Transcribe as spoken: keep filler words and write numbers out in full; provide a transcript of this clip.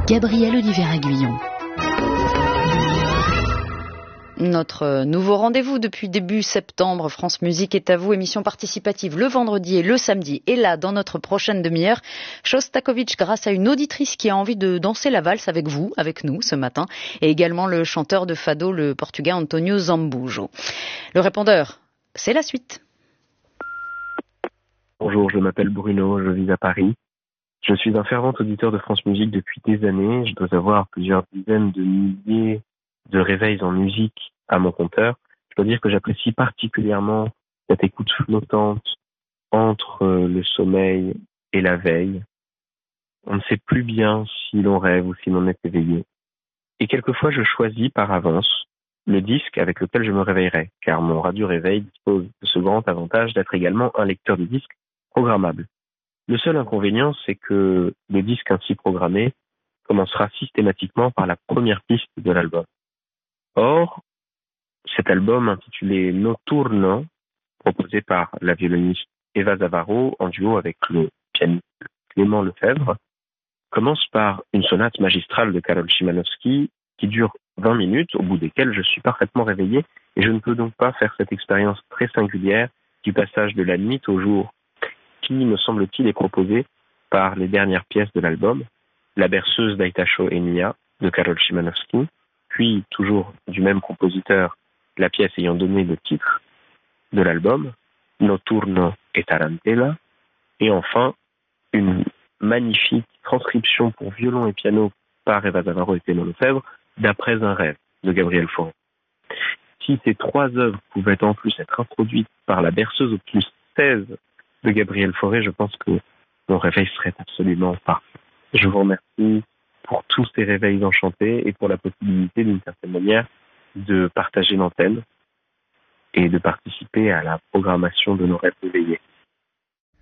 Gabriel Olivier-Aguillon. Notre nouveau rendez-vous depuis début septembre, France Musique est à vous, émission participative le vendredi et le samedi. Et là, dans notre prochaine demi-heure, Shostakovich grâce à une auditrice qui a envie de danser la valse avec vous, avec nous ce matin, et également le chanteur de fado, le portugais Antonio Zambujo. Le répondeur, c'est la suite. Bonjour, je m'appelle Bruno, je vis à Paris. Je suis un fervent auditeur de France Musique depuis des années. Je dois avoir plusieurs dizaines de milliers de réveils en musique à mon compteur. Je dois dire que j'apprécie particulièrement cette écoute flottante entre le sommeil et la veille. On ne sait plus bien si l'on rêve ou si l'on est éveillé. Et quelquefois, je choisis par avance le disque avec lequel je me réveillerai, car mon radio-réveil dispose de ce grand avantage d'être également un lecteur de disques programmable. Le seul inconvénient, c'est que le disque ainsi programmé commencera systématiquement par la première piste de l'album. Or, cet album intitulé Notturno, proposé par la violoniste Eva Zavaro en duo avec le pianiste Clément Lefebvre, commence par une sonate magistrale de Karol Szymanowski qui dure vingt minutes, au bout desquelles je suis parfaitement réveillé et je ne peux donc pas faire cette expérience très singulière du passage de la nuit au jour qui, me semble-t-il, est proposée par les dernières pièces de l'album, la berceuse d'Aitacho Enia de Karol Szymanowski, puis, toujours du même compositeur, la pièce ayant donné le titre de l'album, Notturno et Tarantella, et enfin, une magnifique transcription pour violon et piano par Eva Zavaro et Clément Lefebvre, d'Après un rêve, de Gabriel Fauré. Si ces trois œuvres pouvaient en plus être introduites par la berceuse opus seize de Gabriel Fauré, je pense que mon réveil serait absolument parfait. Je vous remercie pour tous ces réveils enchantés et pour la possibilité, d'une certaine manière, de partager l'antenne et de participer à la programmation de nos rêves éveillés.